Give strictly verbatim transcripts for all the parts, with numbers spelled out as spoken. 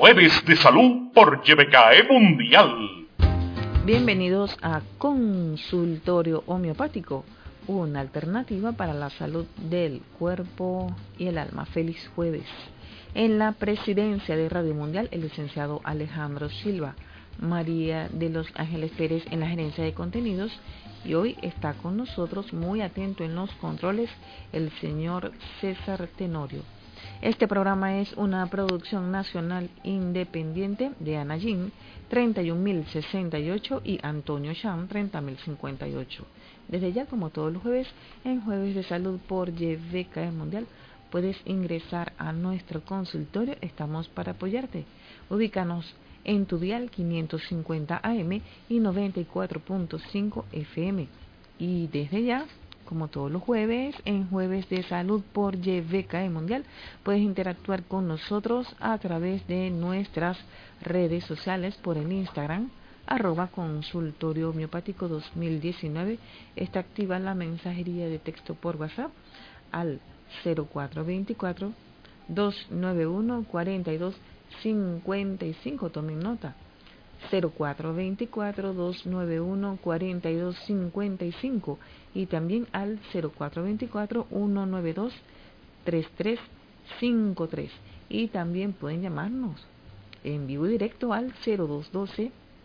Jueves de Salud por Y B K E Mundial. Bienvenidos a Consultorio Homeopático, una alternativa para la salud del cuerpo y el alma. Feliz jueves. En la presidencia de Radio Mundial, el licenciado Alejandro Silva, María de los Ángeles Pérez en la gerencia de contenidos, y hoy está con nosotros, muy atento en los controles, el señor César Tenorio. Este programa es una producción nacional independiente de Ana Jean, treinta y un mil sesenta y ocho, y Antonio Chan, treinta mil cincuenta y ocho. Desde ya, como todos los jueves, en Jueves de Salud por Y B K E Mundial, puedes ingresar a nuestro consultorio. Estamos para apoyarte. Ubícanos en tu dial quinientos cincuenta A M y noventa y cuatro punto cinco F M. Y desde ya, como todos los jueves, en Jueves de Salud por Y B K E Mundial, puedes interactuar con nosotros a través de nuestras redes sociales por el Instagram, arroba consultorio homeopático dos mil diecinueve. Está activa la mensajería de texto por WhatsApp al cero cuatro veinticuatro, doscientos noventa y uno, cuarenta y dos cincuenta y cinco. Tomen nota: cero cuatro veinticuatro, doscientos noventa y uno, cuarenta y dos cincuenta y cinco, y también al cero cuatro veinticuatro, ciento noventa y dos, treinta y tres cincuenta y tres. Y también pueden llamarnos en vivo y directo al cero dos uno dos,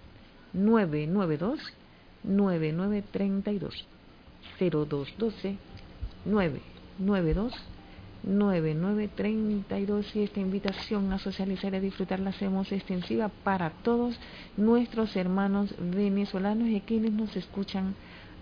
nueve nueve dos, nueve nueve tres dos, cero dos uno dos, nueve nueve dos, nueve nueve tres dos. Y esta invitación a socializar y a disfrutar la hacemos extensiva para todos nuestros hermanos venezolanos y quienes nos escuchan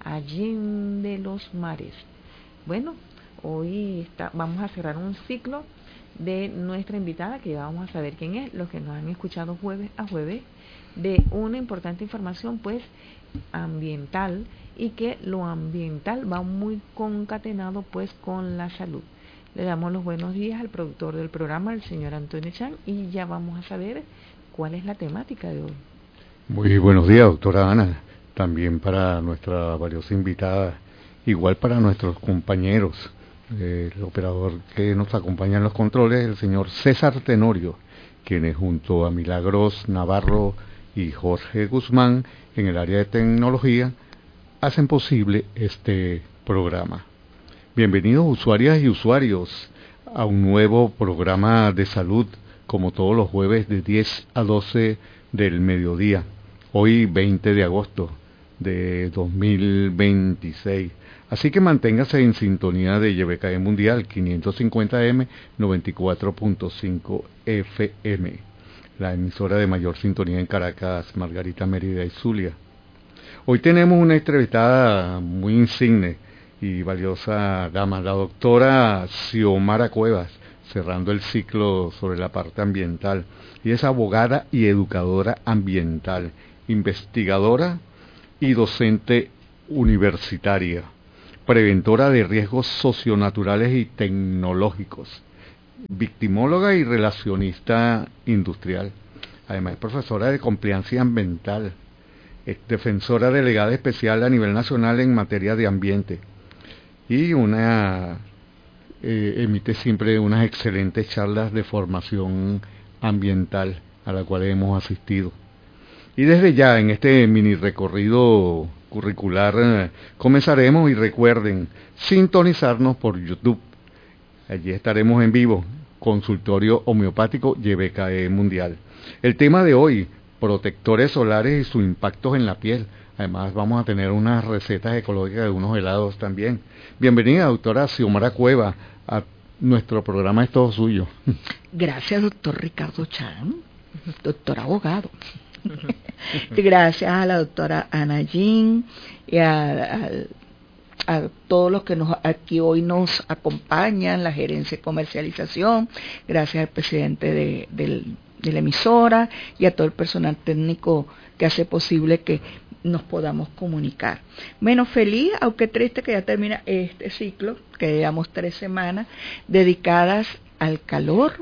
allende los mares. Bueno, hoy está, vamos a cerrar un ciclo de nuestra invitada, que ya vamos a saber quién es, los que nos han escuchado jueves a jueves, de una importante información pues ambiental, y que lo ambiental va muy concatenado pues con la salud. Le damos los buenos días al productor del programa, el señor Antonio Chan, y ya vamos a saber cuál es la temática de hoy. Muy buenos días, doctora Ana, también para nuestra valiosa invitada, igual para nuestros compañeros, eh, el operador que nos acompaña en los controles, el señor César Tenorio, quienes junto a Milagros Navarro y Jorge Guzmán en el área de tecnología hacen posible este programa. Bienvenidos usuarias y usuarios a un nuevo programa de salud, como todos los jueves de diez a doce del mediodía. Hoy veinte de agosto de dos mil veintiséis. Así que manténgase en sintonía de Y B K E Mundial quinientos cincuenta A M, noventa y cuatro punto cinco F M. La emisora de mayor sintonía en Caracas, Margarita, Mérida y Zulia. Hoy tenemos una entrevistada muy insigne y valiosa dama, la doctora Xiomara Cuevas, cerrando el ciclo sobre la parte ambiental. Y es abogada y educadora ambiental, investigadora y docente universitaria, preventora de riesgos socionaturales y tecnológicos, victimóloga y relacionista industrial. Además es profesora de compliance ambiental, es defensora delegada especial a nivel nacional en materia de ambiente, y una eh, emite siempre unas excelentes charlas de formación ambiental a la cual hemos asistido. Y desde ya, en este mini recorrido curricular, eh, comenzaremos, y recuerden sintonizarnos por YouTube. Allí estaremos en vivo, Consultorio Homeopático Y B K E Mundial. El tema de hoy: protectores solares y sus impactos en la piel. Además vamos a tener unas recetas ecológicas de unos helados también. Bienvenida, doctora Xiomara Cueva, a nuestro programa. Es todo suyo. Gracias, doctor Ricardo Chan, doctor abogado. Gracias a la doctora Ana Jean y a, a, a todos los que nos aquí hoy nos acompañan, la gerencia de comercialización. Gracias al presidente de, del, de la emisora y a todo el personal técnico que hace posible que nos podamos comunicar. Menos feliz, aunque triste, que ya termina este ciclo, que llevamos tres semanas dedicadas al calor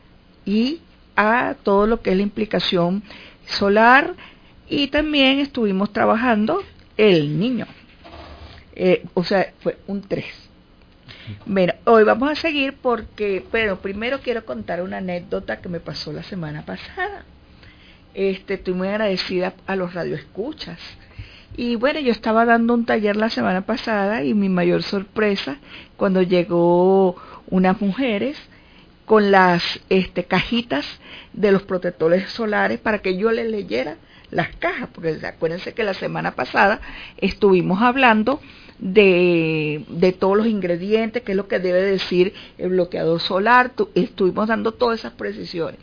y a todo lo que es la implicación solar, y también estuvimos trabajando el niño, eh, o sea, fue un tres. Bueno, hoy vamos a seguir porque, bueno, primero quiero contar una anécdota que me pasó la semana pasada. Este, estoy muy agradecida a los radioescuchas. Y bueno, yo estaba dando un taller la semana pasada y mi mayor sorpresa cuando llegó unas mujeres con las este, cajitas de los protectores solares para que yo les leyera las cajas, porque acuérdense que la semana pasada estuvimos hablando de, de todos los ingredientes, qué es lo que debe decir el bloqueador solar, tu, estuvimos dando todas esas precisiones.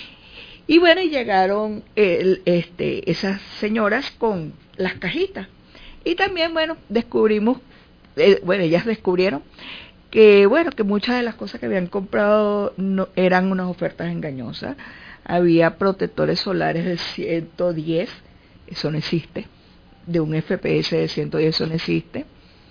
Y bueno, y llegaron el, este, esas señoras con las cajitas. Y también, bueno, descubrimos, eh, bueno, ellas descubrieron que, bueno, que muchas de las cosas que habían comprado no, eran unas ofertas engañosas. Había protectores solares de ciento diez, eso no existe, de un F P S de ciento diez, eso no existe.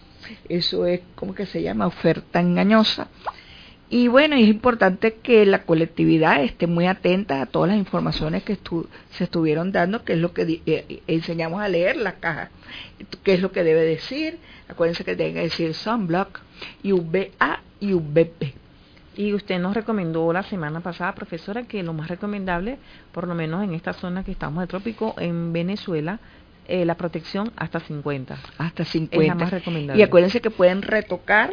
Eso es, ¿cómo que se llama? Oferta engañosa. Y bueno, es importante que la colectividad esté muy atenta a todas las informaciones que estu se estuvieron dando, que es lo que eh, enseñamos a leer la caja, qué es lo que debe decir. Acuérdense que tiene que decir sunblock, U V A y U V B. Y usted nos recomendó la semana pasada, profesora, que lo más recomendable, por lo menos en esta zona que estamos de trópico, en Venezuela, eh, la protección hasta cincuenta. Hasta cincuenta. Es la más recomendable. Y acuérdense que pueden retocar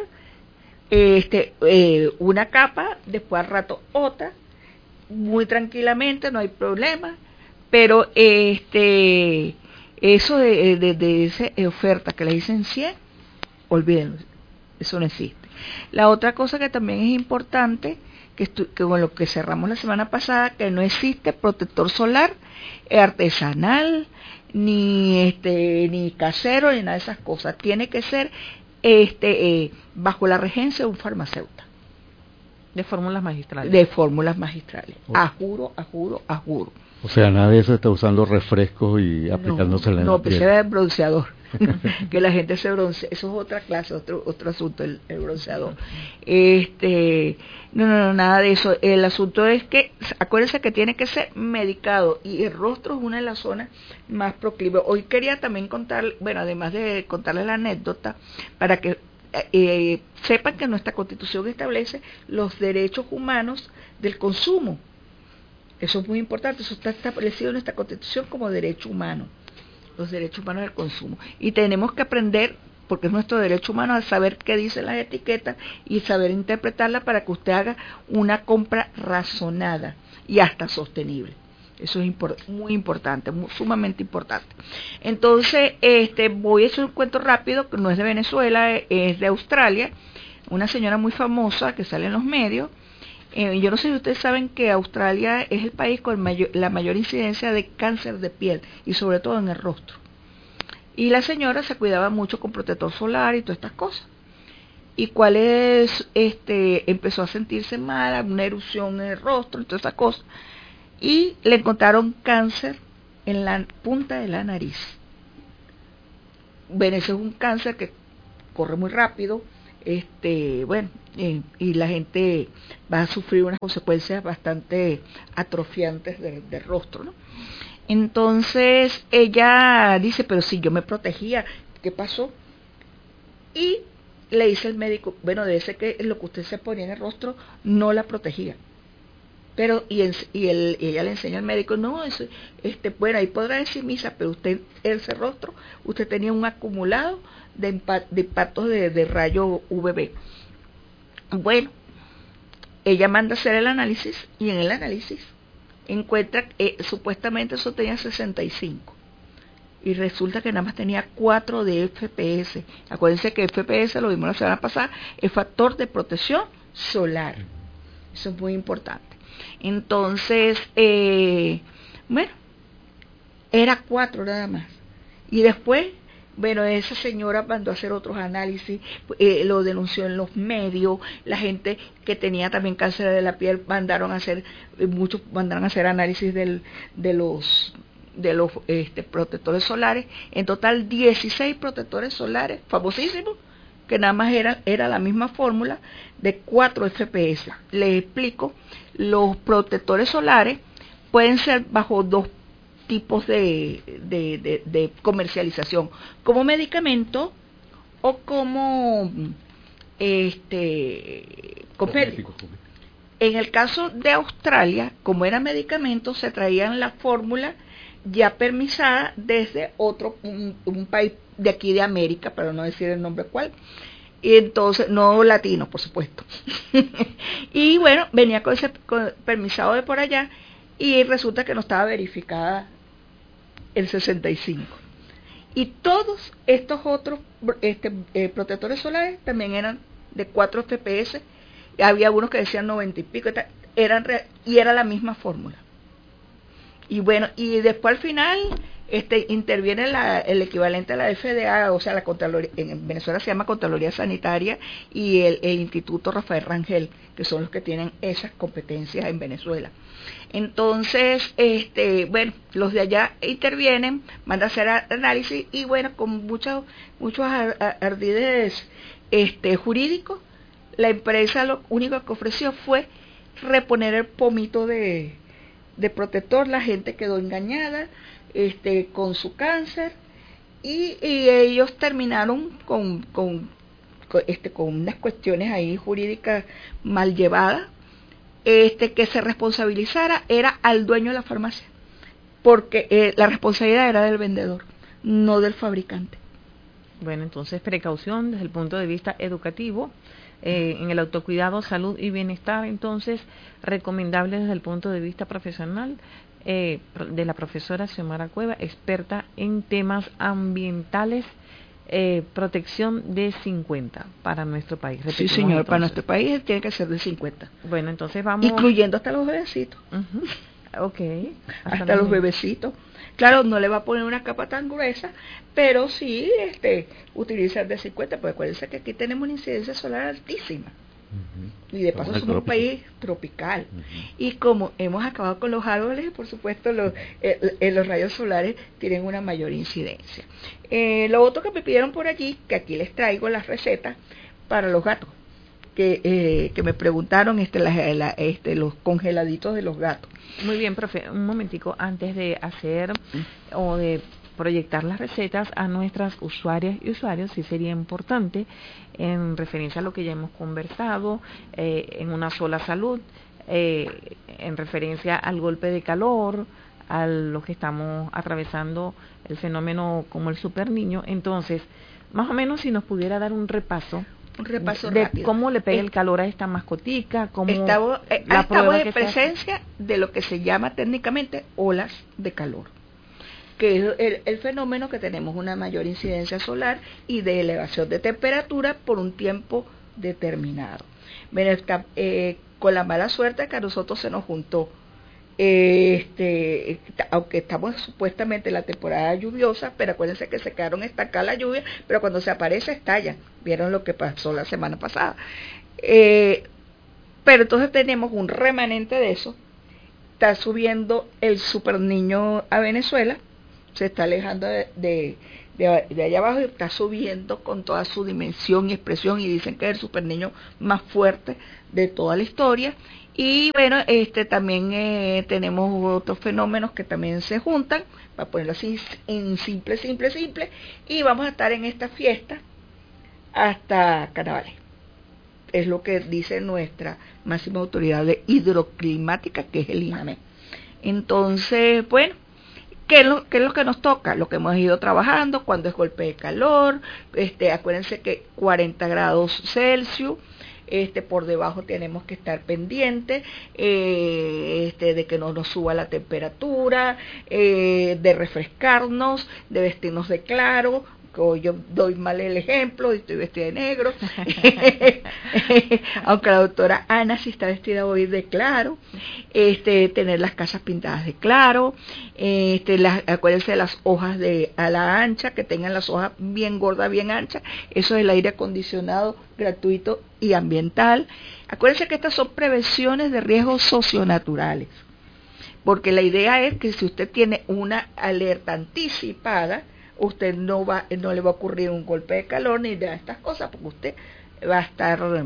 este eh, una capa, después al rato otra, muy tranquilamente, no hay problema. Pero este eso de, de, de esa oferta que le dicen cien, olvídenlo, eso no existe. La otra cosa que también es importante, que, que con lo que cerramos la semana pasada, que no existe protector solar artesanal, ni este ni casero, ni nada de esas cosas. Tiene que ser este eh, bajo la regencia de un farmacéutico. De fórmulas magistrales. De fórmulas magistrales. Oh. A juro, a juro, a juro. O sea, nadie se está usando refrescos y aplicándose no, en no, la piel. No, pues es el bronceador. Que la gente se broncea, eso es otra clase, otro otro asunto, el, el bronceador. Este, no, no, no, nada de eso. El asunto es que, acuérdense que tiene que ser medicado y el rostro es una de las zonas más proclives. Hoy quería también contar, bueno, además de contarles la anécdota, para que eh, sepan que nuestra Constitución establece los derechos humanos del consumo. Eso es muy importante, eso está establecido en nuestra Constitución como derecho humano, los derechos humanos del consumo. Y tenemos que aprender, porque es nuestro derecho humano, a saber qué dicen las etiquetas y saber interpretarlas para que usted haga una compra razonada y hasta sostenible. Eso es import muy importante, muy, sumamente importante. Entonces, este, voy a hacer un cuento rápido, que no es de Venezuela, es de Australia, una señora muy famosa que sale en los medios. Eh, yo no sé si ustedes saben que Australia es el país con mayor, la mayor incidencia de cáncer de piel y sobre todo en el rostro. Y la señora se cuidaba mucho con protector solar y todas estas cosas. Y cuál es, este, empezó a sentirse mala, una erupción en el rostro y todas esas cosas. Y le encontraron cáncer en la punta de la nariz. Bueno, ese es un cáncer que corre muy rápido. Este, bueno, eh, y la gente va a sufrir unas consecuencias bastante atrofiantes del de rostro, ¿no? Entonces ella dice, pero si yo me protegía, ¿qué pasó? Y le dice el médico, bueno, de ese que lo que usted se ponía en el rostro no la protegía. Pero, y, en, y, el, y ella le enseña al médico, no, eso, este, bueno, ahí podrá decir misa, pero usted, ese rostro, usted tenía un acumulado de, impa de impactos de, de rayo U V B. Bueno, ella manda a hacer el análisis, y en el análisis encuentra, eh, supuestamente eso tenía sesenta y cinco, y resulta que nada más tenía cuatro de F P S. Acuérdense que F P S, lo vimos la semana pasada, es factor de protección solar. Eso es muy importante. Entonces, eh, bueno, era cuatro nada más. Y después, bueno, esa señora mandó a hacer otros análisis, eh, lo denunció en los medios, la gente que tenía también cáncer de la piel mandaron a hacer, eh, muchos mandaron a hacer análisis del, de los de los este, protectores solares. En total, dieciséis protectores solares, famosísimos, que nada más era, era la misma fórmula de cuatro F P S. Les explico, los protectores solares pueden ser bajo dos tipos de, de, de, de comercialización, como medicamento o como este, cosméticos. En el caso de Australia, como era medicamento, se traían la fórmula ya permisada desde otro, un, un país de aquí de América, para no decir el nombre cuál, y entonces, no latino, por supuesto. Y bueno, venía con ese con, permisado de por allá, y resulta que no estaba verificada el sesenta y cinco. Y todos estos otros este, eh, protectores solares también eran de cuatro F P S, había algunos que decían noventa y pico, eran y era la misma fórmula. Y bueno, y después al final este interviene la, el equivalente a la F D A, o sea, la Contraloría, en Venezuela se llama Contraloría Sanitaria, y el, el Instituto Rafael Rangel, que son los que tienen esas competencias en Venezuela. Entonces, este, bueno, los de allá intervienen, mandan a hacer análisis, y bueno, con muchos muchos ardides este, jurídicos, la empresa lo único que ofreció fue reponer el pomito de, de protector. La gente quedó engañada este, con su cáncer, y, y ellos terminaron con, con, con, este, con unas cuestiones ahí jurídicas mal llevadas. Este, que se responsabilizara era al dueño de la farmacia, porque eh, la responsabilidad era del vendedor, no del fabricante. Bueno, entonces precaución desde el punto de vista educativo, eh, en el autocuidado, salud y bienestar, entonces recomendable desde el punto de vista profesional, eh, de la profesora Xiomara Cueva, experta en temas ambientales, eh, protección de cincuenta para nuestro país. Repetimos, sí, señor, entonces. Para nuestro país tiene que ser de cincuenta. Bueno, entonces vamos... Incluyendo hasta los bebecitos. Uh-huh. Ok. Hasta, hasta los bebecitos. Claro, no le va a poner una capa tan gruesa, pero sí este, utilizar de cincuenta, porque acuérdense que aquí tenemos una incidencia solar altísima. Uh-huh. Y de paso somos un país tropical. Uh-huh. Y como hemos acabado con los árboles, por supuesto los, eh, eh, los rayos solares tienen una mayor incidencia. Eh, lo otro que me pidieron por allí, que aquí les traigo las recetas para los gatos, que, eh, que me preguntaron este, la, la, este, los congeladitos de los gatos. Muy bien, profe, un momentico antes de hacer ¿Mm? o de proyectar las recetas a nuestras usuarias y usuarios, sí sería importante, en referencia a lo que ya hemos conversado, eh, en una sola salud, eh, en referencia al golpe de calor, a lo que estamos atravesando, el fenómeno como el super niño. Entonces, más o menos si nos pudiera dar un repaso, un repaso de rápido. Cómo le pega eh, el calor a esta mascotica, cómo estamos, eh, la estamos prueba en presencia hace. de lo que se llama técnicamente olas de calor, que es el, el fenómeno que tenemos una mayor incidencia solar y de elevación de temperatura por un tiempo determinado. Bueno, está, eh, con la mala suerte que a nosotros se nos juntó, eh, este, aunque estamos supuestamente en la temporada lluviosa, pero acuérdense que se quedaron estancadas la lluvia, pero cuando se aparece estalla. Vieron lo que pasó la semana pasada. Eh, pero entonces tenemos un remanente de eso. Está subiendo el super niño a Venezuela, se está alejando de, de, de, de allá abajo y está subiendo con toda su dimensión y expresión, y dicen que es el super niño más fuerte de toda la historia. Y bueno, este también eh, tenemos otros fenómenos que también se juntan, para ponerlo así en simple, simple, simple, y vamos a estar en esta fiesta hasta carnavales. Es lo que dice nuestra máxima autoridad de hidroclimática, que es el INAME. Entonces, bueno, ¿Qué es, lo, ¿Qué es lo que nos toca? Lo que hemos ido trabajando, cuando es golpe de calor, este, acuérdense que cuarenta grados Celsius, este, por debajo tenemos que estar pendientes, eh, este, de que no nos suba la temperatura, eh, de refrescarnos, de vestirnos de claro. Hoy yo doy mal el ejemplo y estoy vestida de negro, aunque la doctora Ana sí está vestida hoy de claro, este, tener las casas pintadas de claro, este, las, acuérdense de las hojas de ala ancha, que tengan las hojas bien gordas, bien anchas, eso es el aire acondicionado gratuito y ambiental. Acuérdense que estas son prevenciones de riesgos socionaturales, porque la idea es que si usted tiene una alerta anticipada, usted no va, no le va a ocurrir un golpe de calor ni de estas cosas, porque usted va a estar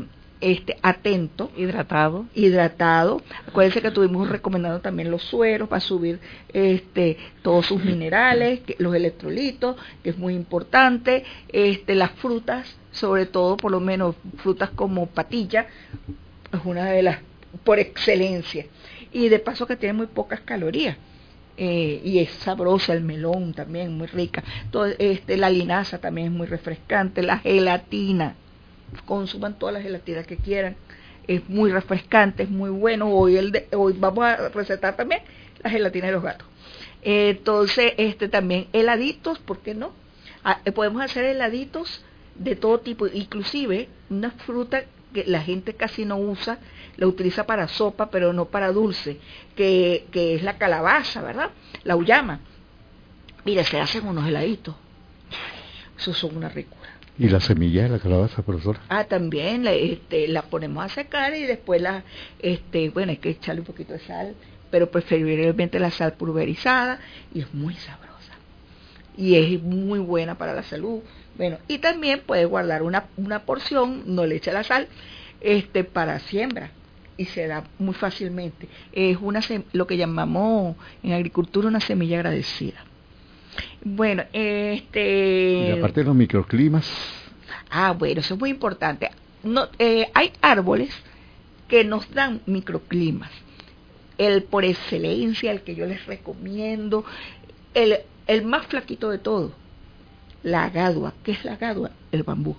este atento, hidratado, hidratado. Acuérdense que estuvimos recomendando también los sueros para subir este todos sus minerales, que, los electrolitos, que es muy importante, este las frutas, sobre todo por lo menos frutas como patilla, es una de las por excelencia, y de paso que tiene muy pocas calorías. Eh, y es sabrosa, el melón también muy rica. Todo, este, la linaza también es muy refrescante, la gelatina, consuman todas las gelatinas que quieran, es muy refrescante, es muy bueno. Hoy el de, hoy vamos a recetar también la gelatina de los gatos. Eh, entonces, este también heladitos, ¿por qué no? Ah, eh, podemos hacer heladitos de todo tipo, inclusive una fruta que la gente casi no usa, la utiliza para sopa, pero no para dulce, que, que es la calabaza, ¿verdad? La uyama. Mira, se hacen unos heladitos. Esos son una ricura. ¿Y la semilla de la calabaza, profesora? Ah, también, la, este, la ponemos a secar y después la, este, bueno, hay que echarle un poquito de sal, pero preferiblemente la sal pulverizada, y es muy sabrosa. Y es muy buena para la salud. Bueno, y también puede guardar una, una porción, no le echa la sal, este, para siembra, y se da muy fácilmente. Es una lo que llamamos en agricultura una semilla agradecida. Bueno, este... Y la parte de los microclimas. Ah, bueno, eso es muy importante. No, eh, hay árboles que nos dan microclimas. El por excelencia, el que yo les recomiendo, el, el más flaquito de todo, la agadua. ¿Qué es la agadua? El bambú.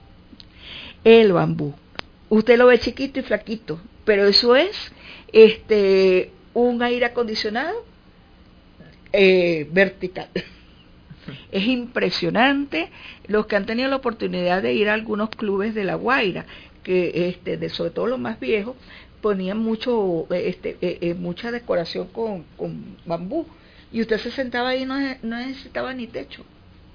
El bambú. Usted lo ve chiquito y flaquito, pero eso es este un aire acondicionado eh, vertical. Es impresionante. Los que han tenido la oportunidad de ir a algunos clubes de La Guaira, que este, de, sobre todo los más viejos, ponían mucho, este, eh, eh, mucha decoración con, con bambú, y usted se sentaba ahí y no, no necesitaba ni techo.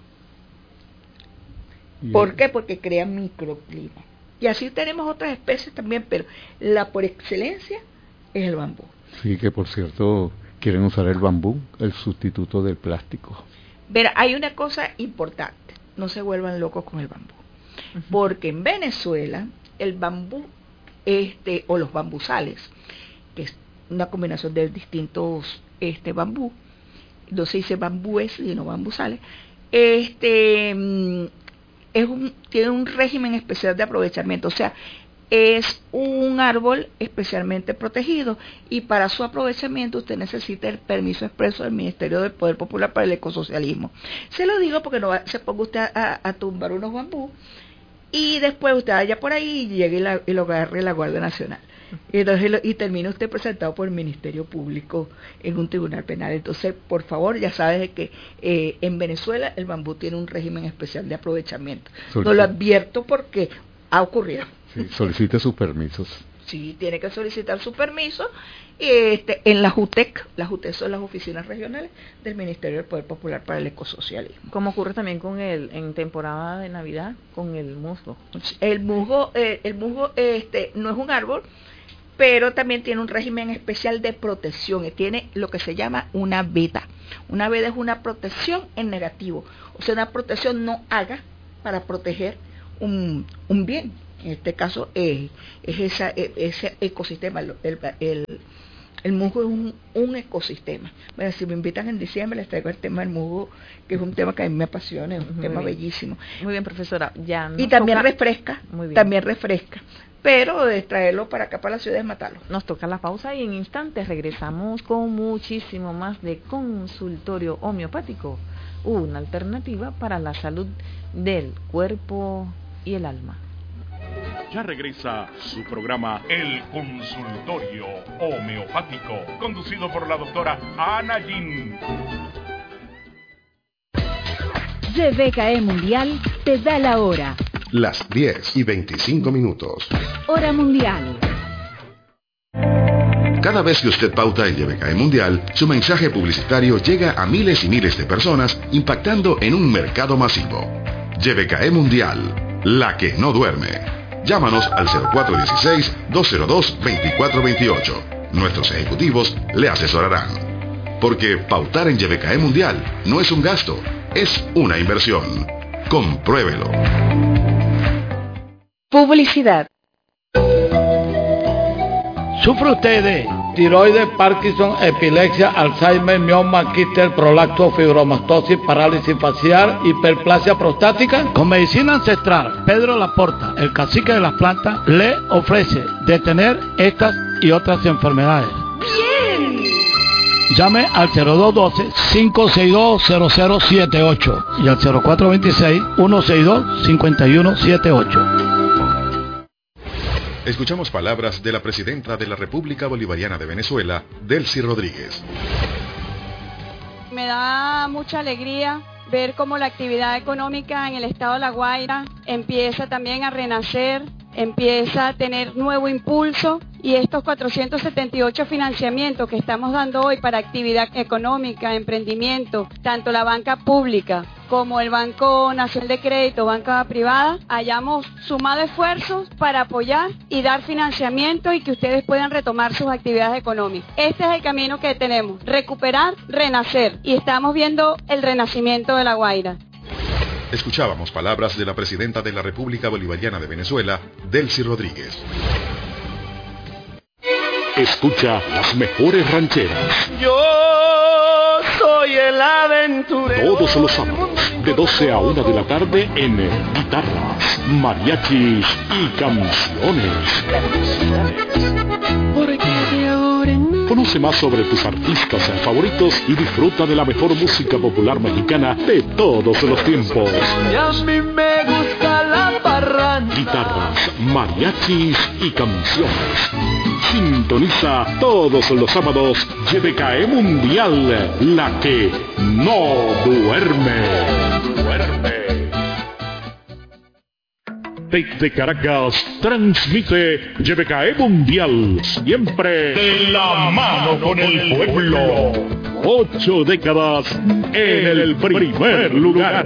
¿Por qué? Porque crea microclima. Y así tenemos otras especies también, pero la por excelencia es el bambú. Sí, que por cierto quieren usar el bambú, el sustituto del plástico. Pero hay una cosa importante, no se vuelvan locos con el bambú. Uh-huh. Porque en Venezuela el bambú, este, o los bambusales, que es una combinación de distintos este bambú, no se dice bambúes sino bambusales, este es un, tiene un régimen especial de aprovechamiento, o sea, es un árbol especialmente protegido, y para su aprovechamiento usted necesita el permiso expreso del Ministerio del Poder Popular para el Ecosocialismo. Se lo digo porque no va, se ponga usted a, a tumbar unos bambú y después usted vaya por ahí y llegue y, la, y lo agarre la Guardia Nacional. Y, entonces, lo, y termina usted presentado por el Ministerio Público en un tribunal penal. Entonces, por favor, ya sabes que eh, en Venezuela el bambú tiene un régimen especial de aprovechamiento. No lo advierto porque ha ocurrido. Sí, solicite sus permisos. Sí, tiene que solicitar su permiso este, en la JUTEC. Las JUTEC son las oficinas regionales del Ministerio del Poder Popular para el Ecosocialismo. Como ocurre también con el en temporada de Navidad, con el musgo. El musgo, eh, el musgo este, no es un árbol, pero también tiene un régimen especial de protección, y tiene lo que se llama una veda. Una veda es una protección en negativo, o sea, una protección no haga para proteger un, un bien. En este caso eh, es esa, ese ecosistema, el, el, el musgo es un, un ecosistema. Bueno, si me invitan en diciembre les traigo el tema del musgo, que es un tema que a mí me apasiona, es un Muy tema bien. bellísimo. Muy bien, profesora. Ya y también toca... refresca, también refresca. Pero de traerlo para acá, para la ciudad, es matarlo. Nos toca la pausa y en instantes regresamos con muchísimo más de consultorio homeopático, una alternativa para la salud del cuerpo y el alma. Ya regresa su programa El Consultorio Homeopático, conducido por la doctora Ana Yin. G B K E Mundial te da la hora. Las diez y veinticinco minutos. Hora mundial. Cada vez que usted pauta en G B K E Mundial, su mensaje publicitario llega a miles y miles de personas, impactando en un mercado masivo. G B K E Mundial, la que no duerme. Llámanos al cero cuatro uno seis, dos cero dos, dos cuatro dos ocho. Nuestros ejecutivos le asesorarán. Porque pautar en G B K E Mundial no es un gasto, es una inversión. Compruébelo. Publicidad. ¿Sufre usted de tiroides, Parkinson, epilepsia, Alzheimer, mioma, quiste, prolapso, fibromastosis, parálisis facial, hiperplasia prostática? Con medicina ancestral, Pedro Laporta, el cacique de las plantas, le ofrece detener estas y otras enfermedades. ¡Bien! Llame al cero dos uno dos, cinco seis dos, cero cero siete ocho y al cero cuatro dos seis, uno seis dos, cinco uno siete ocho. Escuchamos palabras de la presidenta de la República Bolivariana de Venezuela, Delcy Rodríguez. Me da mucha alegría ver cómo la actividad económica en el estado de La Guaira empieza también a renacer, empieza a tener nuevo impulso, y estos cuatrocientos setenta y ocho financiamientos que estamos dando hoy para actividad económica, emprendimiento, tanto la banca pública como el Banco Nacional de Crédito, banca privada, hayamos sumado esfuerzos para apoyar y dar financiamiento y que ustedes puedan retomar sus actividades económicas. Este es el camino que tenemos, recuperar, renacer, y estamos viendo el renacimiento de La Guaira. Escuchábamos palabras de la presidenta de la República Bolivariana de Venezuela, Delcy Rodríguez. Escucha las mejores rancheras. Yo soy el aventurero. Todos los sábados, de doce a una de la tarde, en guitarras, mariachis y canciones. Conoce más sobre tus artistas favoritos y disfruta de la mejor música popular mexicana de todos los tiempos. Y a mí me gusta la parranda. Guitarras, mariachis y canciones. Sintoniza todos los sábados G B K E Mundial, la que no duerme. Duerme. Desde Caracas transmite G B K E Mundial, siempre de la mano con el pueblo. Ocho décadas en el primer lugar.